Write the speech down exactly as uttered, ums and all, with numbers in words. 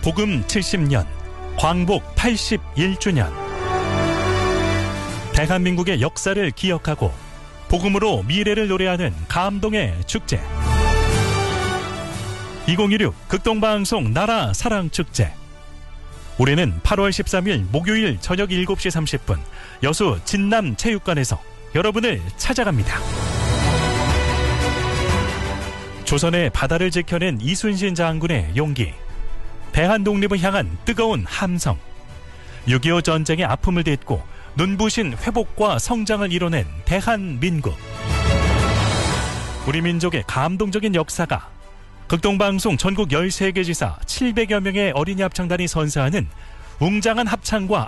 복음 칠십 년, 광복 팔십일 주년. 대한민국의 역사를 기억하고 복음으로 미래를 노래하는 감동의 축제. 이천이십육 극동방송 나라 사랑축제. 올해는 팔월 십삼일 목요일 저녁 일곱 시 삼십 분 여수 진남체육관에서 여러분을 찾아갑니다. 조선의 바다를 지켜낸 이순신 장군의 용기, 대한독립을 향한 뜨거운 함성, 육이오 전쟁의 아픔을 딛고 눈부신 회복과 성장을 이뤄낸 대한민국. 우리 민족의 감동적인 역사가 극동방송 전국 열세 개 지사 칠백여 명의 어린이 합창단이 선사하는 웅장한 합창과